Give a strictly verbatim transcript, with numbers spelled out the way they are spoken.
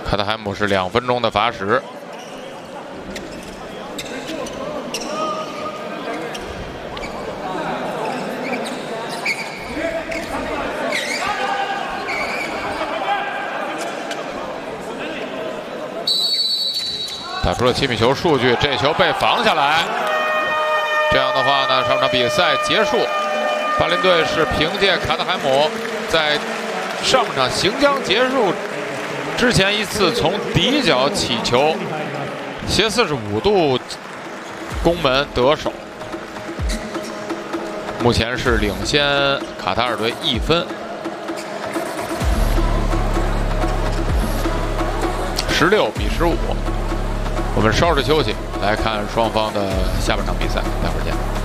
卡特海姆是两分钟的罚时。打出了七米球数据，这球被防下来。这样的话呢，上场比赛结束。巴林队是凭借卡特海姆在上半场行将结束之前一次从底角起球斜四十五度攻门得手，目前是领先卡塔尔队一分。十六比十五。我们稍事休息，来看双方的下半场比赛，待会儿见。